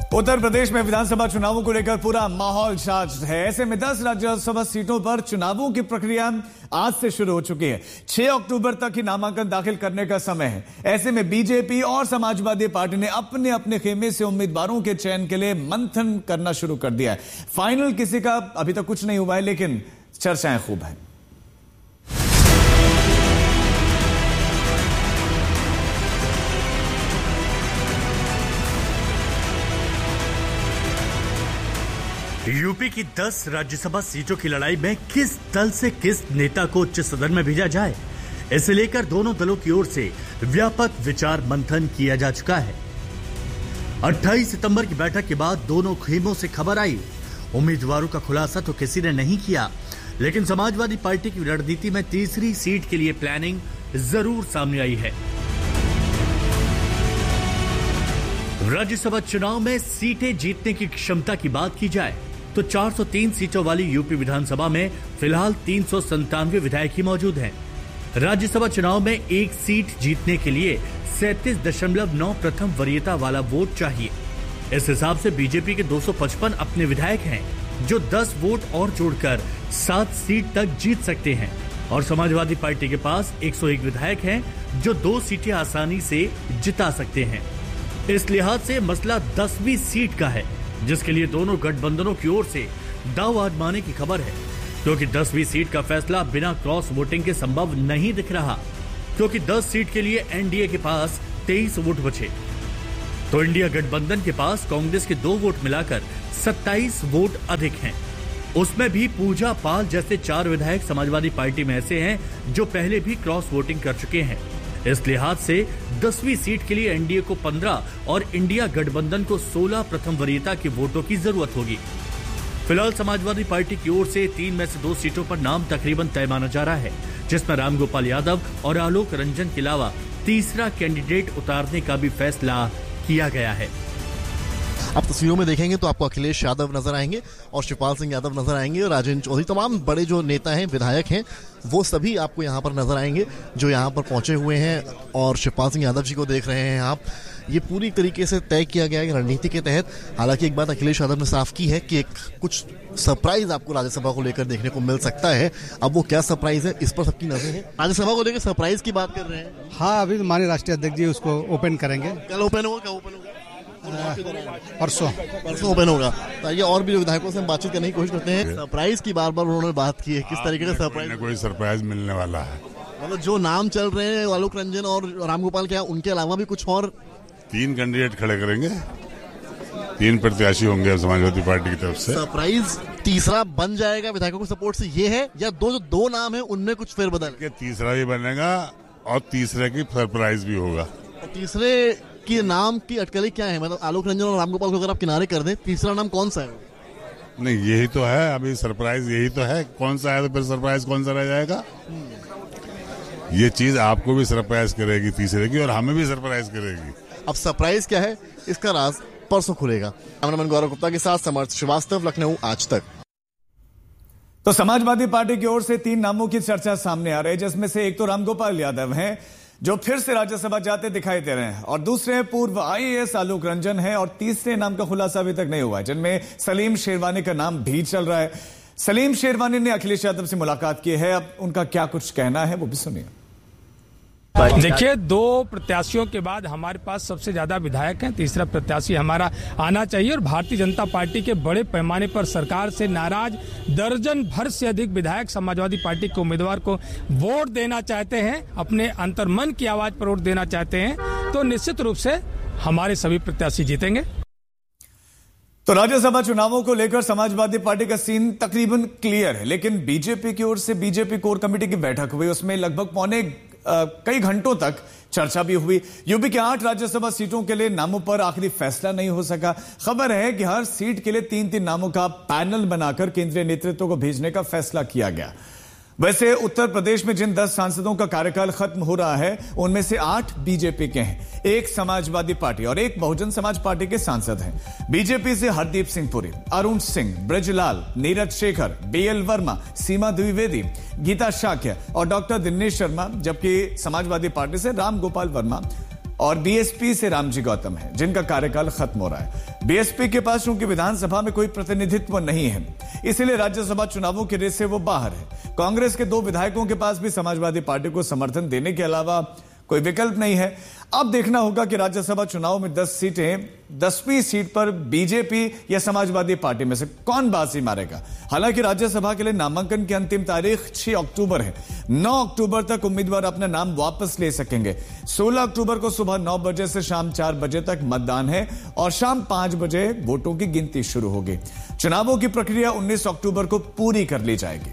उत्तर प्रदेश में विधानसभा चुनावों को लेकर पूरा माहौल चार्ज है। ऐसे में 10 राज्यसभा सीटों पर चुनावों की प्रक्रिया आज से शुरू हो चुकी है। 6 अक्टूबर तक ही नामांकन दाखिल करने का समय है। ऐसे में बीजेपी और समाजवादी पार्टी ने अपने अपने खेमे से उम्मीदवारों के चयन के लिए मंथन करना शुरू कर दिया है। फाइनल किसी का अभी तक कुछ नहीं हुआ है, लेकिन चर्चाएं खूब हैं। यूपी की 10 राज्यसभा सीटों की लड़ाई में किस दल से किस नेता को उच्च सदन में भेजा जाए, इसे लेकर दोनों दलों की ओर से व्यापक विचार मंथन किया जा चुका है। 28 सितंबर की बैठक के बाद दोनों खेमों से खबर आई। उम्मीदवारों का खुलासा तो किसी ने नहीं किया, लेकिन समाजवादी पार्टी की रणनीति में तीसरी सीट के लिए प्लानिंग जरूर सामने आई है। राज्यसभा चुनाव में सीटें जीतने की क्षमता की बात की जाए तो 403 सीटों वाली यूपी विधानसभा में फिलहाल 397 विधायक ही मौजूद हैं। राज्यसभा चुनाव में एक सीट जीतने के लिए 37.9 प्रथम वरीयता वाला वोट चाहिए। इस हिसाब से बीजेपी के 255 अपने विधायक हैं, जो 10 वोट और जोड़कर 7 सीट तक जीत सकते हैं, और समाजवादी पार्टी के पास 101 विधायक हैं, जो 2 सीटें आसानी से जिता सकते हैं। इस लिहाज से मसला 10वीं सीट का है, जिसके लिए दोनों गठबंधनों की ओर से दांव आजमाने की खबर है, क्योंकि 10वीं सीट का फैसला बिना क्रॉस वोटिंग के संभव नहीं दिख रहा, क्योंकि 10 सीट के लिए एनडीए के पास 23 वोट बचे, तो इंडिया गठबंधन के पास कांग्रेस के 2 वोट मिलाकर 27 वोट अधिक हैं। उसमें भी पूजा पाल जैसे 4 विधायक समाजवादी पार्टी में ऐसे हैं जो पहले भी क्रॉस वोटिंग कर चुके हैं। इस लिहाज से 10वीं सीट के लिए एनडीए को 15 और इंडिया गठबंधन को 16 प्रथम वरीयता के वोटों की जरूरत होगी। फिलहाल समाजवादी पार्टी की ओर से 3 में से 2 सीटों पर नाम तकरीबन तय माना जा रहा है, जिसमें रामगोपाल यादव और आलोक रंजन के अलावा तीसरा कैंडिडेट उतारने का भी फैसला किया गया है। आप तस्वीरों में देखेंगे तो आपको अखिलेश यादव नजर आएंगे और शिवपाल सिंह यादव नजर आएंगे और राजेंद्र चौधरी, तमाम बड़े जो नेता हैं, विधायक हैं, वो सभी आपको यहाँ पर नजर आएंगे जो यहाँ पर पहुंचे हुए हैं। और शिवपाल सिंह यादव जी को देख रहे हैं आप। ये पूरी तरीके से तय किया गया है रणनीति के तहत। हालांकि एक बात अखिलेश यादव ने साफ की है कि एक कुछ सरप्राइज आपको राज्यसभा को लेकर देखने को मिल सकता है। अब वो क्या सरप्राइज है, इस पर सबकी नजर है। राज्यसभा को लेकर सरप्राइज की बात कर रहे हैं। हाँ, अभी माननीय राष्ट्रीय अध्यक्ष जी उसको ओपन करेंगे। कल ओपन होगा, क्या ओपन होगा? परसों ओपन होगा। तो ये और भी जो विधायकों से हम बातचीत करने की कोशिश करते हैं। सरप्राइज की बार बार उन्होंने बात की है, किस तरीके का सरप्राइज? कोई सरप्राइज मिलने वाला है। मतलब जो नाम चल रहे हैं आलोक रंजन और रामगोपाल, क्या उनके अलावा भी कुछ और? 3 कैंडिडेट खड़े करेंगे, 3 प्रत्याशी होंगे समाजवादी पार्टी की तरफ से। सरप्राइज तीसरा बन जाएगा विधायकों के सपोर्ट से, ये है या दो नाम है उनमें कुछ फेरबदल? तीसरा भी बनेगा और तीसरे की सरप्राइज भी होगा। और तीसरे की नाम की अटकलें क्या है? मतलब आलोक रंजन और रामगोपाल को अगर आप किनारे कर दें, तीसरा नाम कौन सा है? नहीं, यही तो है अभी सरप्राइज, यही तो है। कौन सा है तो फिर सरप्राइज कौन सा रह जाएगा? ये चीज आपको भी सरप्राइज करेगी तीसरे की, और हमें भी सरप्राइज करेगी। अब सरप्राइज क्या है, इसका राज परसों खुलेगा। कैमरामैन गौरव गुप्ता के साथ समर्थ श्रीवास्तव, लखनऊ आज तक। तो समाजवादी पार्टी की ओर से 3 नामों की चर्चा सामने आ रही है, जिसमें से एक तो रामगोपाल यादव हैं, जो फिर से राज्यसभा जाते दिखाई दे रहे हैं, और दूसरे पूर्व आईएएस आलोक रंजन हैं, और तीसरे नाम का खुलासा अभी तक नहीं हुआ है, जिनमें सलीम शेरवानी का नाम भी चल रहा है। सलीम शेरवानी ने अखिलेश यादव से मुलाकात की है, अब उनका क्या कुछ कहना है वो भी सुनिए। देखिए, 2 प्रत्याशियों के बाद हमारे पास सबसे ज्यादा विधायक हैं, तीसरा प्रत्याशी हमारा आना चाहिए, और भारतीय जनता पार्टी के बड़े पैमाने पर सरकार से नाराज दर्जन भर से अधिक विधायक समाजवादी पार्टी के उम्मीदवार को वोट देना चाहते हैं, अपने अंतर्मन की आवाज पर वोट देना चाहते हैं, तो निश्चित रूप से हमारे सभी प्रत्याशी जीतेंगे। तो राज्यसभा चुनावों को लेकर समाजवादी पार्टी का सीन तकरीबन क्लियर है, लेकिन बीजेपी की ओर से बीजेपी कोर कमेटी की बैठक हुई, उसमें लगभग कई घंटों तक चर्चा भी हुई। यूपी के 8 राज्यसभा सीटों के लिए नामों पर आखिरी फैसला नहीं हो सका। खबर है कि हर सीट के लिए 3-3 नामों का पैनल बनाकर केंद्रीय नेतृत्व को भेजने का फैसला किया गया। वैसे उत्तर प्रदेश में जिन 10 सांसदों का कार्यकाल खत्म हो रहा है, उनमें से 8 बीजेपी के हैं, 1 समाजवादी पार्टी और 1 बहुजन समाज पार्टी के सांसद हैं। बीजेपी से हरदीप सिंह पुरी, अरुण सिंह, ब्रजलाल, नीरज शेखर, बीएल वर्मा, सीमा द्विवेदी, गीता शाक्य और डॉक्टर दिनेश शर्मा, जबकि समाजवादी पार्टी से रामगोपाल वर्मा और बीएसपी से रामजी गौतम है, जिनका कार्यकाल खत्म हो रहा है। बीएसपी के पास चूंकि विधानसभा में कोई प्रतिनिधित्व नहीं है, इसलिए राज्यसभा चुनावों के रेस से वो बाहर है। कांग्रेस के 2 विधायकों के पास भी समाजवादी पार्टी को समर्थन देने के अलावा कोई विकल्प नहीं है। अब देखना होगा कि राज्यसभा चुनाव में 10 सीटें, 10वीं सीट पर बीजेपी या समाजवादी पार्टी में से कौन बाजी मारेगा। हालांकि राज्यसभा के लिए नामांकन की अंतिम तारीख 6 अक्टूबर है। 9 अक्टूबर तक उम्मीदवार अपना नाम वापस ले सकेंगे। 16 अक्टूबर को सुबह 9 बजे से शाम 4 बजे तक मतदान है और शाम 5 बजे वोटों की गिनती शुरू होगी। चुनावों की प्रक्रिया 19 अक्टूबर को पूरी कर ली जाएगी।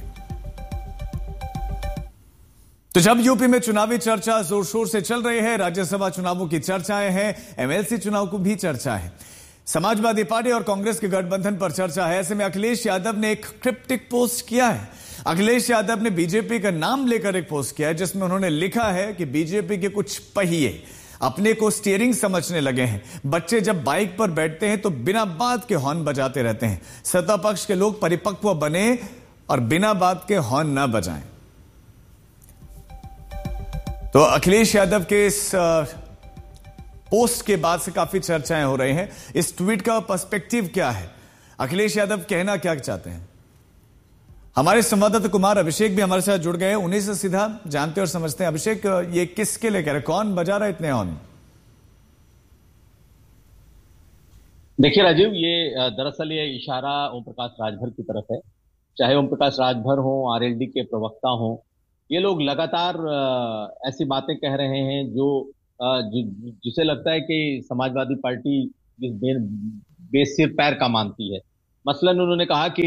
तो जब यूपी में चुनावी चर्चा जोर शोर से चल रही है, राज्यसभा चुनावों की चर्चाएं हैं, एमएलसी चुनाव को भी चर्चा है, समाजवादी पार्टी और कांग्रेस के गठबंधन पर चर्चा है। ऐसे में अखिलेश यादव ने एक क्रिप्टिक पोस्ट किया है। अखिलेश यादव ने बीजेपी का नाम लेकर एक पोस्ट किया है, जिसमें उन्होंने लिखा है कि बीजेपी के कुछ पहिए अपने को स्टीयरिंग समझने लगे हैं। बच्चे जब बाइक पर बैठते हैं तो बिना बात के हॉर्न बजाते रहते हैं। सत्ता पक्ष के लोग परिपक्व बने और बिना बात के हॉर्न न बजाएं। तो अखिलेश यादव के इस पोस्ट के बाद से काफी चर्चाएं हो रही हैं। इस ट्वीट का पर्सपेक्टिव क्या है, अखिलेश यादव कहना क्या चाहते हैं? हमारे संवाददाता कुमार अभिषेक भी हमारे साथ जुड़ गए हैं। उन्हीं से सीधा जानते और समझते हैं। अभिषेक, ये किसके लिए कह रहे, कौन बजा रहा है इतने हॉर्न? देखिए राजीव, ये दरअसल ये इशारा ओम प्रकाश राजभर की तरफ है। चाहे ओम प्रकाश राजभर हो, आरएलडी के प्रवक्ता हो, ये लोग लगातार ऐसी बातें कह रहे हैं जिसे लगता है कि समाजवादी पार्टी जिस बेसिर पैर का मानती है। मसलन उन्होंने कहा कि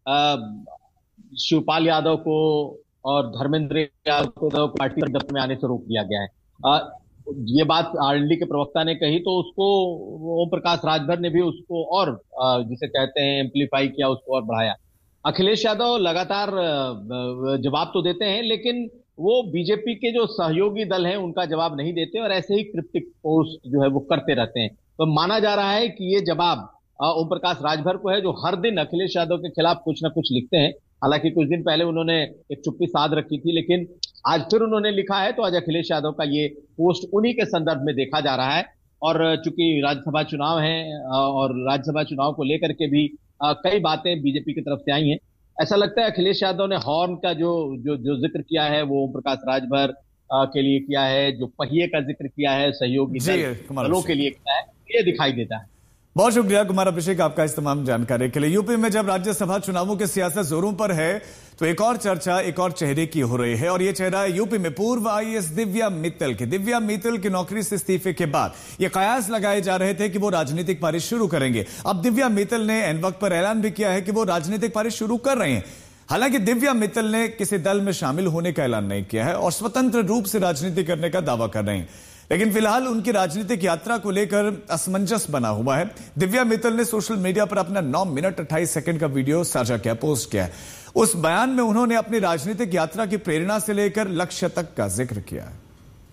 शिवपाल यादव को और धर्मेंद्र यादव को पार्टी दफ्तर में आने से रोक दिया गया है। ये बात आरएलडी के प्रवक्ता ने कही तो उसको ओम प्रकाश राजभर ने भी उसको और जिसे कहते हैं एम्पलीफाई किया, उसको और बढ़ाया। अखिलेश यादव लगातार जवाब तो देते हैं, लेकिन वो बीजेपी के जो सहयोगी दल हैं उनका जवाब नहीं देते और ऐसे ही क्रिप्टिक पोस्ट जो है वो करते रहते हैं। तो माना जा रहा है कि ये जवाब ओम प्रकाश राजभर को है, जो हर दिन अखिलेश यादव के खिलाफ कुछ ना कुछ लिखते हैं। हालांकि कुछ दिन पहले उन्होंने एक चुप्पी साध रखी थी, लेकिन आज फिर उन्होंने लिखा है। तो आज अखिलेश यादव का ये पोस्ट उन्हीं के संदर्भ में देखा जा रहा है। और चूंकि राज्यसभा चुनाव है और राज्यसभा चुनाव को लेकर के भी कई बातें बीजेपी की तरफ से आई हैं। ऐसा लगता है अखिलेश यादव ने हॉर्न का जो जिक्र किया है वो ओम प्रकाश राजभर के लिए किया है, जो पहिए का जिक्र किया है सहयोगी दलों के लिए किया है, ये दिखाई देता है। बहुत शुक्रिया कुमार अभिषेक आपका इस तमाम जानकारी के लिए। यूपी में जब राज्यसभा चुनावों की सियासत जोरों पर है तो एक और चर्चा एक और चेहरे की हो रही है और ये चेहरा है यूपी में पूर्व आईएएस दिव्या मित्तल की। दिव्या मित्तल की नौकरी से इस्तीफे के बाद ये कयास लगाए जा रहे थे कि वो राजनीतिक पारी शुरू करेंगे। अब दिव्या मित्तल ने एन वक्त पर ऐलान भी किया है कि वो राजनीतिक पारी शुरू कर रहे हैं। हालांकि दिव्या मित्तल ने किसी दल में शामिल होने का ऐलान नहीं किया है और स्वतंत्र रूप से राजनीति करने का दावा कर रहे हैं, लेकिन फिलहाल उनकी राजनीतिक यात्रा को लेकर असमंजस बना हुआ है। दिव्या मित्तल ने सोशल मीडिया पर अपना 9 मिनट 28 सेकंड का वीडियो साझा किया, पोस्ट किया है। उस बयान में उन्होंने अपनी राजनीतिक यात्रा की प्रेरणा से लेकर लक्ष्य तक का जिक्र किया है।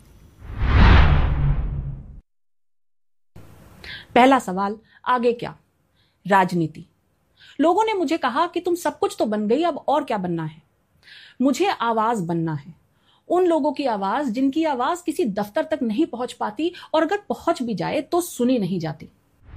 पहला सवाल, आगे क्या? राजनीति। लोगों ने मुझे कहा कि तुम सब कुछ तो बन गई, अब और क्या बनना है? मुझे आवाज बनना है, उन लोगों की आवाज जिनकी आवाज किसी दफ्तर तक नहीं पहुंच पाती और अगर पहुंच भी जाए तो सुनी नहीं जाती।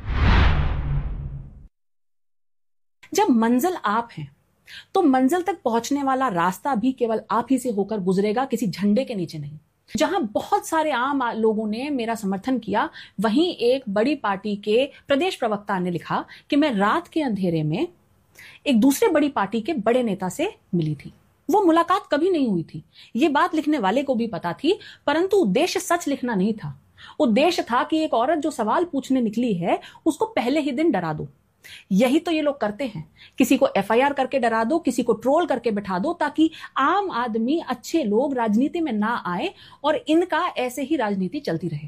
जब मंजिल आप हैं तो मंजिल तक पहुंचने वाला रास्ता भी केवल आप ही से होकर गुजरेगा, किसी झंडे के नीचे नहीं। जहां बहुत सारे आम लोगों ने मेरा समर्थन किया, वहीं एक बड़ी पार्टी के प्रदेश प्रवक्ता ने लिखा कि मैं रात के अंधेरे में एक दूसरे बड़ी पार्टी के बड़े नेता से मिली थी। वो मुलाकात कभी नहीं हुई थी, ये बात लिखने वाले को भी पता थी, परंतु उद्देश्य सच लिखना नहीं था। उद्देश्य था कि एक औरत जो सवाल पूछने निकली है उसको पहले ही दिन डरा दो। यही तो ये लोग करते हैं, किसी को एफआईआर करके डरा दो, किसी को ट्रोल करके बैठा दो, ताकि आम आदमी, अच्छे लोग राजनीति में ना आए और इनका ऐसे ही राजनीति चलती रहे।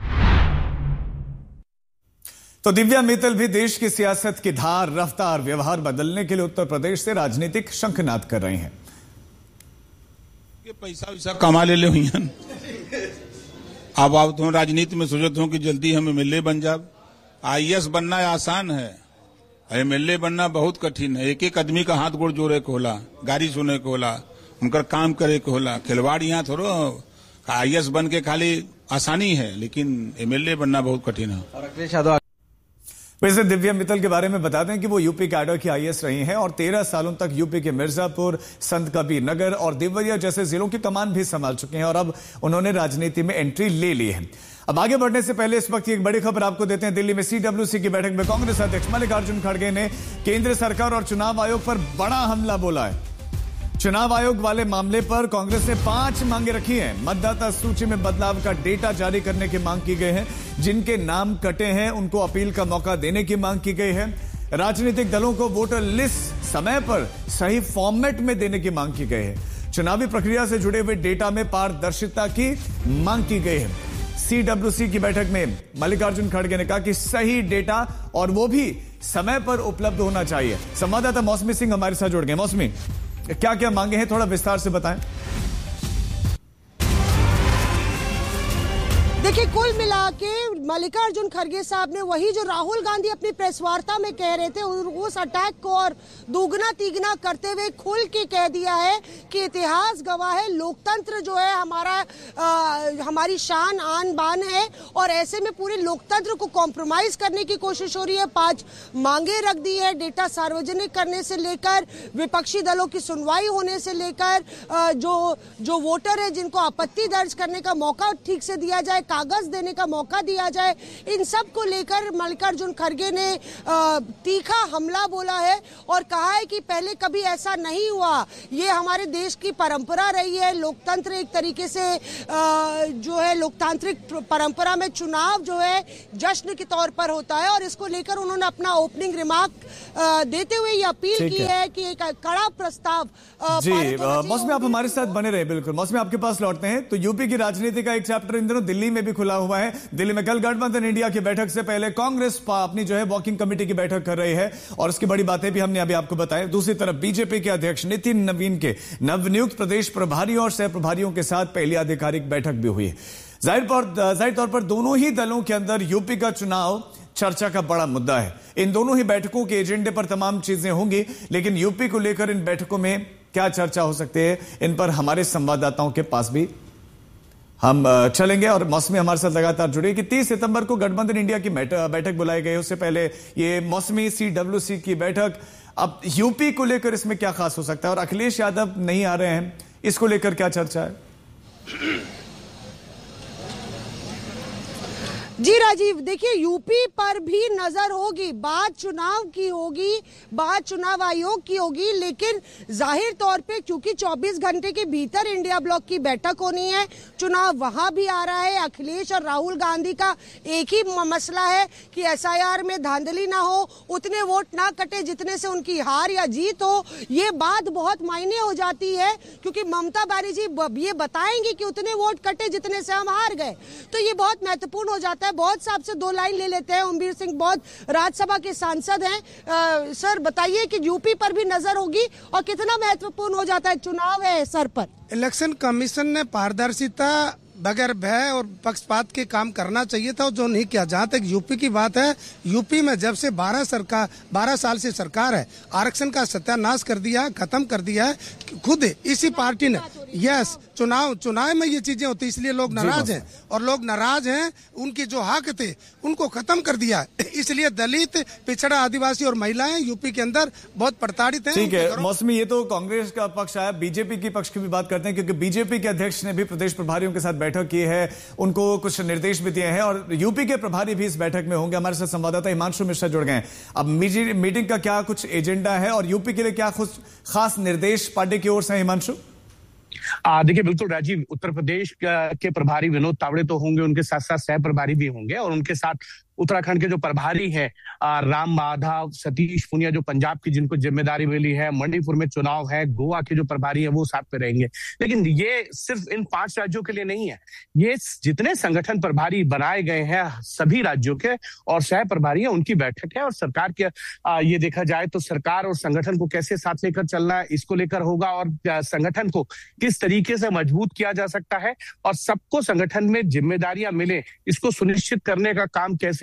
तो दिव्या मित्तल भी देश की सियासत की धार, रफ्तार, व्यवहार बदलने के लिए उत्तर प्रदेश से राजनीतिक शंखनाद कर रही हैं। पैसा वैसा कमा ले हुई अब आप तुम राजनीति में सोचते हो कि जल्दी हम एमएलए बन जाओ। आईएएस बनना आसान है, एमएलए बनना बहुत कठिन है। एक एक आदमी का हाथ गोड़ जोड़े को होला, गाड़ी सुने को होला, उनका काम करे को होला। खिलवाड़ यहाँ थोड़ो आईएएस बन के खाली आसानी है, लेकिन एमएलए बनना बहुत कठिन है। और अखिलेश यादव वैसे दिव्या मित्तल के बारे में बता दें कि वो यूपी कैडर की आईएएस रही हैं और 13 सालों तक यूपी के मिर्जापुर, संत कबीर नगर और देवरिया जैसे जिलों की कमान भी संभाल चुके हैं और अब उन्होंने राजनीति में एंट्री ले ली है। अब आगे बढ़ने से पहले इस वक्त की एक बड़ी खबर आपको देते हैं। दिल्ली में सीडब्ल्यूसी की बैठक में कांग्रेस अध्यक्ष मल्लिकार्जुन खड़गे ने केंद्र सरकार और चुनाव आयोग पर बड़ा हमला बोला है। चुनाव आयोग वाले मामले पर कांग्रेस ने 5 मांगे रखी हैं। मतदाता सूची में बदलाव का डेटा जारी करने की मांग की गई है। जिनके नाम कटे हैं उनको अपील का मौका देने की मांग की गई है। राजनीतिक दलों को वोटर लिस्ट समय पर सही फॉर्मेट में देने की मांग की गई है। चुनावी प्रक्रिया से जुड़े हुए डेटा में पारदर्शिता की मांग की गई है। सीडब्ल्यूसी की बैठक में मल्लिकार्जुन खड़गे ने कहा कि सही डेटा और वो भी समय पर उपलब्ध होना चाहिए। संवाददाता मौसमी सिंह हमारे साथ जुड़ गए। मौसमी, क्या क्या मांगे हैं, थोड़ा विस्तार से बताएं। देखिए, कुल मिला के मल्लिकार्जुन खड़गे साहब ने वही जो राहुल गांधी अपनी प्रेस वार्ता में कह रहे थे उस अटैक को और दुगना तिगना करते हुए खुल के कह दिया है कि इतिहास गवाह है, लोकतंत्र जो है हमारी शान आन बान है और ऐसे में पूरे लोकतंत्र को कॉम्प्रोमाइज करने की कोशिश हो रही है। 5 मांगे रख दी है, डेटा सार्वजनिक करने से लेकर विपक्षी दलों की सुनवाई होने से लेकर जो वोटर है जिनको आपत्ति दर्ज करने का मौका ठीक से दिया जाए, कागज देने का मौका दिया जाए, इन सब को लेकर मल्लिकार्जुन खड़गे ने तीखा हमला बोला है और कहा है कि पहले कभी ऐसा नहीं हुआ। ये हमारे देश की परंपरा रही है। लोकतंत्र एक तरीके से जो है लोकतांत्रिक परंपरा में चुनाव जो है जश्न के तौर पर होता है और इसको लेकर उन्होंने अपना ओपनिंग रिमार्क देते हुए ये अपील की है कि एक कड़ा प्रस्ताव जी। मौसमी, आप हमारे साथ बने रहे। बिल्कुल मौसमी, आपके पास लौटते हैं। तो यूपी की राजनीति का एक चैप्टर इन दिनों दिल्ली में भी खुला हुआ है। दिल्ली में कल गठबंधन इंडिया की बैठक से पहले कांग्रेस अपनी जो है वॉकिंग कमेटी की बैठक कर रही है और उसकी बड़ी बातें भी हमने अभी आपको बताई। दूसरी तरफ बीजेपी के अध्यक्ष नितिन नवीन के नवनियुक्त प्रदेश प्रभारियों और सह प्रभारियों के साथ पहली आधिकारिक बैठक भी हुई है। जाहिर तौर पर दोनों ही दलों के अंदर यूपी का चुनाव चर्चा का बड़ा मुद्दा है। इन दोनों ही बैठकों के एजेंडे पर तमाम चीजें होंगी, लेकिन यूपी को लेकर इन बैठकों में क्या चर्चा हो सकती है, इन पर हमारे संवाददाताओं के पास भी हम चलेंगे और मौसमी हमारे साथ लगातार जुड़े कि 30 सितंबर को गठबंधन इंडिया की बैठक बुलाई गई। उससे पहले ये मौसमी सीडब्ल्यूसी की बैठक, अब यूपी को लेकर इसमें क्या खास हो सकता है और अखिलेश यादव नहीं आ रहे हैं, इसको लेकर क्या चर्चा है? जी राजीव, देखिए यूपी पर भी नजर होगी, बात चुनाव की होगी, बात चुनाव आयोग की होगी, लेकिन जाहिर तौर पे क्योंकि 24 घंटे के भीतर इंडिया ब्लॉक की बैठक होनी है, चुनाव वहां भी आ रहा है। अखिलेश और राहुल गांधी का एक ही मसला है कि एसआईआर में धांधली ना हो, उतने वोट ना कटे जितने से उनकी हार या जीत हो। ये बात बहुत मायने हो जाती है क्योंकि ममता बनर्जी ये बताएंगी कि उतने वोट कटे जितने से हम हार गए, तो ये बहुत महत्वपूर्ण हो जाता है। बहुत साहब से 2 लाइन ले लेते हैं। ओमवीर सिंह बहुत राज्यसभा के सांसद हैं। सर बताइए कि यूपी पर भी नजर होगी और कितना महत्वपूर्ण हो जाता है, चुनाव है सर पर। इलेक्शन कमीशन ने पारदर्शिता बगैर भय और पक्षपात के काम करना चाहिए था, जो नहीं किया। जहां तक यूपी की बात है, यूपी में जब से 12 साल से सरकार है, आरक्षण का सत्यानाश कर दिया, खत्म कर दिया है खुद इसी पार्टी ने। यस, चुनाव में ये चीजें होती, इसलिए लोग नाराज हैं और लोग नाराज हैं। उनके जो हक थे उनको खत्म कर दिया, इसलिए दलित, पिछड़ा, आदिवासी और महिलाएं यूपी के अंदर बहुत प्रताड़ित हैं। ठीक है मौसमी, ये तो कांग्रेस का पक्ष आया, बीजेपी की पक्ष की भी बात करते हैं क्योंकि बीजेपी के अध्यक्ष ने भी प्रदेश प्रभारियों के साथ बैठक की है, उनको कुछ निर्देश भी दिए हैं और यूपी के प्रभारी भी इस बैठक में होंगे। हमारे साथ संवाददाता हिमांशु मिश्रा जुड़ गए हैं। अब मीटिंग का क्या कुछ एजेंडा है और यूपी के लिए क्या कुछ खास निर्देश पार्टी की ओर से? हिमांशु, देखिए बिल्कुल राजीव, उत्तर प्रदेश के प्रभारी विनोद तावड़े तो होंगे, उनके साथ साथ सह प्रभारी भी होंगे और उनके साथ उत्तराखंड के जो प्रभारी हैं राम माधव, सतीश पुनिया जो पंजाब की जिनको जिम्मेदारी मिली है, मणिपुर में चुनाव है, गोवा के जो प्रभारी है वो साथ पे रहेंगे। लेकिन ये सिर्फ इन 5 राज्यों के लिए नहीं है, ये जितने संगठन प्रभारी बनाए गए हैं सभी राज्यों के और सह प्रभारी है उनकी बैठक है और सरकार के ये देखा जाए तो सरकार और संगठन को कैसे साथ लेकर चलना है इसको लेकर होगा और संगठन को किस तरीके से मजबूत किया जा सकता है और सबको संगठन में जिम्मेदारियां मिले इसको सुनिश्चित करने का काम कैसे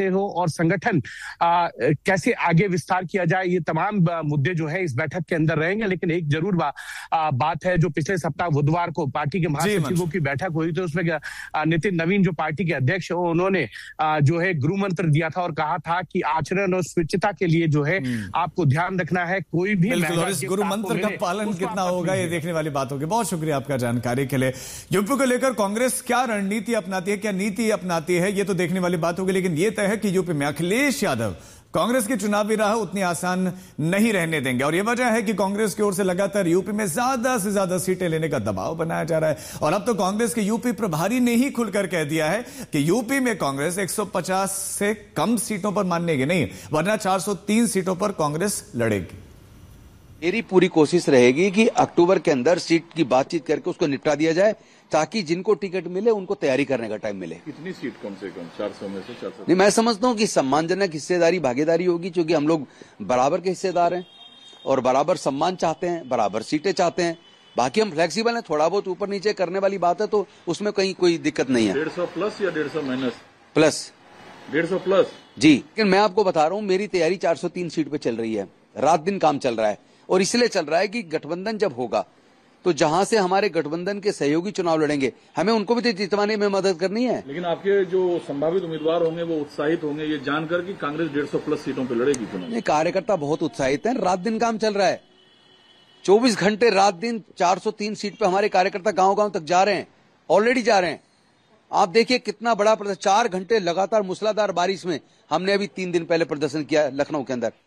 कैसे हो और संगठन कैसे आगे विस्तार किया जाए, ये तमाम मुद्दे जो है इस बैठक के अंदर रहेंगे। लेकिन एक जरूर बात है, जो पिछले सप्ताह बुधवार को पार्टी के महासचिवों की बैठक हुई थी, उसमें नितिन नवीन जो पार्टी के अध्यक्ष है, उन्होंने जो है गृह मंत्र दिया था और कहा था कि आचरण और स्वच्छता के लिए जो है आपको ध्यान रखना है। कोई भी गुरु मंत्र का पालन कितना होगा, ये देखने वाली बात होगी। बहुत शुक्रिया आपका जानकारी के लिए। यूपी को लेकर कांग्रेस क्या रणनीति अपनाती है, क्या नीति अपनाती है, ये तो देखने वाली बात होगी। लेकिन ये तय है कि यूपी में अखिलेश यादव कांग्रेस की चुनावी राह उतनी आसान नहीं रहने देंगे और यह वजह है कि कांग्रेस की ओर से लगातार यूपी में ज्यादा से ज्यादा सीटें लेने का दबाव बनाया जा रहा है। और अब तो कांग्रेस के यूपी प्रभारी ने ही खुलकर कह दिया है कि यूपी में कांग्रेस 150 से कम सीटों पर मानेगी नहीं, वरना 403 सीटों पर कांग्रेस लड़ेगी। मेरी पूरी कोशिश रहेगी कि अक्टूबर के अंदर सीट की बातचीत करके उसको निपटा दिया जाए, ताकि जिनको टिकट मिले उनको तैयारी करने का टाइम मिले। कितनी सीट कम से कम? 400 में से 400? नहीं, मैं समझता हूं कि सम्मानजनक हिस्सेदारी भागीदारी होगी, क्योंकि हम लोग बराबर के हिस्सेदार हैं और बराबर सम्मान चाहते हैं, बराबर सीटें चाहते हैं। बाकी हम फ्लेक्सिबल हैं, थोड़ा बहुत ऊपर नीचे करने वाली बात है तो उसमें कहीं कोई दिक्कत नहीं है। 150 प्लस या 150 माइनस? प्लस। 150 प्लस जी। लेकिन मैं आपको बता रहा हूं, मेरी तैयारी 403 सीट पे चल रही है, रात दिन काम चल रहा है और इसलिए चल रहा है कि गठबंधन जब होगा तो जहां से हमारे गठबंधन के सहयोगी चुनाव लड़ेंगे, हमें उनको भी तो जितवाने में मदद करनी है। लेकिन आपके जो संभावित उम्मीदवार होंगे वो उत्साहित होंगे ये जानकर कि कांग्रेस 150 प्लस सीटों पर लड़ेगी चुनाव। नहीं, कार्यकर्ता बहुत उत्साहित हैं, रात दिन काम चल रहा है, 24 घंटे रात दिन 403 सीट पे हमारे कार्यकर्ता गांव-गांव तक जा रहे हैं, ऑलरेडी जा रहे हैं। आप देखिए कितना बड़ा प्रदर्शन, 4 घंटे लगातार मूसलाधार बारिश में हमने अभी 3 दिन पहले प्रदर्शन किया लखनऊ के अंदर।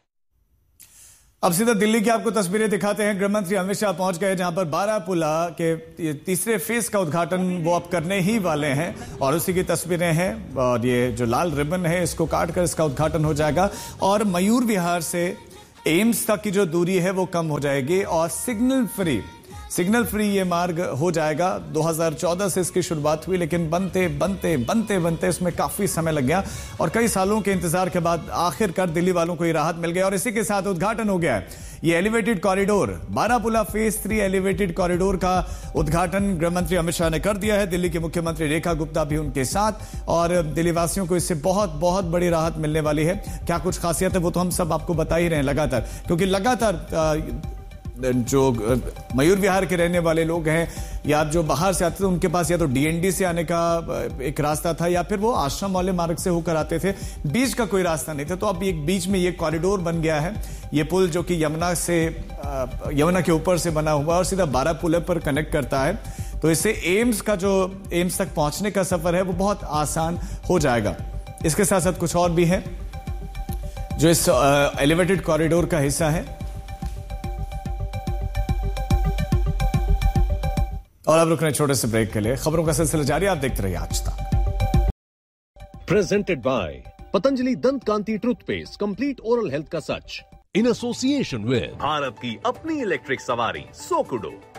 अब सीधा दिल्ली की आपको तस्वीरें दिखाते हैं। गृह मंत्री अमित शाह पहुंच गए, जहां पर बारापुला के तीसरे फेज का उद्घाटन वो अब करने ही वाले हैं और उसी की तस्वीरें हैं। और ये जो लाल रिबन है इसको काटकर इसका उद्घाटन हो जाएगा और मयूर विहार से एम्स तक की जो दूरी है वो कम हो जाएगी और सिग्नल फ्री ये मार्ग हो जाएगा। 2014 से इसकी शुरुआत हुई, लेकिन बनते इसमें काफी समय लग गया और कई सालों के इंतजार के बाद आखिरकार दिल्ली वालों को ये राहत मिल गई और इसी के साथ उद्घाटन हो गया है। ये elevated corridor, Barapullah phase 3 elevated corridor का उद्घाटन गृह मंत्री अमित शाह ने कर दिया है। दिल्ली की मुख्यमंत्री रेखा गुप्ता भी उनके साथ और दिल्ली वासियों को इससे बहुत बड़ी राहत मिलने वाली है। क्या कुछ खासियत है वो तो हम सब आपको बता ही रहे हैं लगातार, क्योंकि लगातार जो मयूर विहार के रहने वाले लोग हैं या जो बाहर से आते थे उनके पास या तो डीएनडी से आने का एक रास्ता था या फिर वो आश्रम वाले मार्ग से होकर आते थे, बीच का कोई रास्ता नहीं था। तो अब एक बीच में ये कॉरिडोर बन गया है। ये पुल जो कि यमुना के ऊपर से बना हुआ और सीधा बारापुला पर कनेक्ट करता है, तो इससे एम्स तक पहुंचने का सफर है वो बहुत आसान हो जाएगा। इसके साथ साथ कुछ और भी है जो इस एलिवेटेड कॉरिडोर का हिस्सा है। और अब रुकने छोटे से ब्रेक के लिए, खबरों का सिलसिला जारी, आप देखते रहिए आज तक। प्रेजेंटेड बाय पतंजलि दंत कांति टूथपेस्ट, कंप्लीट ओरल हेल्थ का सच, इन एसोसिएशन विद भारत की अपनी इलेक्ट्रिक सवारी सोकुडो।